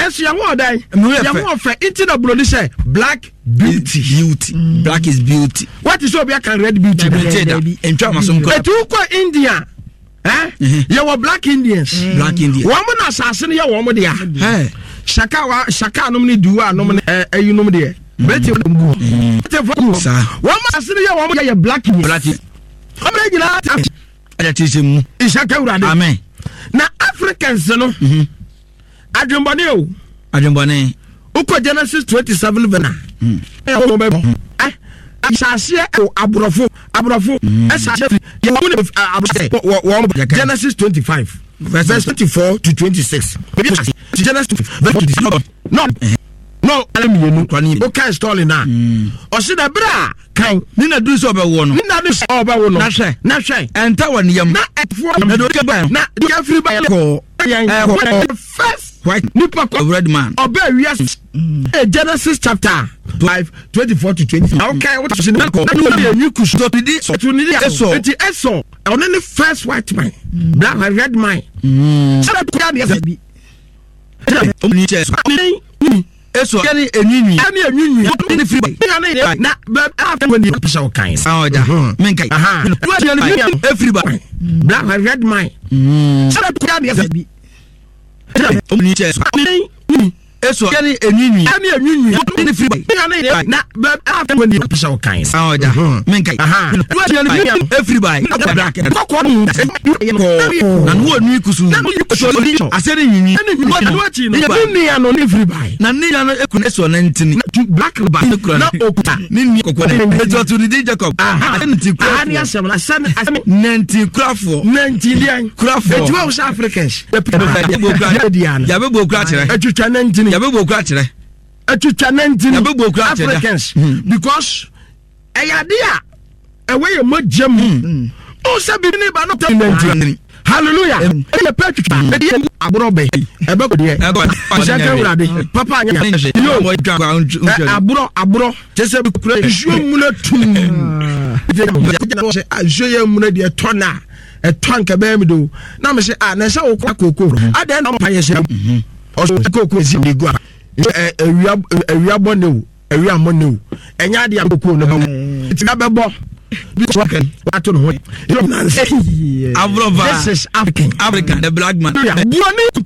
Yes, you want that. You want for into the bloody say black beauty. Black is beauty. What is over can red beauty? India. You were black Indians. Black Indians. Woman assassin, you woman there. Shaka nomini dua nomini you nomini. Betty woman assassin, you woman you black Indians. Amen. Now Africans, no. Adjumbane. Uko Genesis 27 vena. Genesis 25 verse 24 to 26. Genesis no, okay, story now. Osida bra kan nina du so be wo no. Nina du so be wo no. Na hwe. Enta woni yam. Na efo na do ke ba. Na do ka free ba ko. First white nipa red man. Obe wias. Genesis chapter 5 24 to 20. Okay, what is the call? You could stop it. So to need eso. It eso. On any first white man. Black and red man. So that can be. Eso yani enwinwi ni free na after when you push out kind menkai everybody black and red mine so that can be eso yani enwinwi ni free na after when you push out kind menkai everybody black na no onu ikusu asere nyinyi na no everybody na ni no ekuna eso na ntini black ba na okuta ni kokona ejo to the Jacob anti crafo ya semla san nanti crafo nanti lian crafo ejo South Africans ya be bo kra kire etutwa nantini ya be bo kra kire etutwa nantini ya be bo kra kire Africans because eyade a ewe mo jam o se bi ni ba no nantini hallelujah e petutwa e abrobe e be ko de papa anya abro chese bi kura isuo muna tum ajoye muna de tona e tonka be mi do na me se na se wo kwa kokoro adan na mpaye se o so kokoro si mi gua ewia bonewu ewia monewu enya de kokoro no ba ti na be bo African, the black man.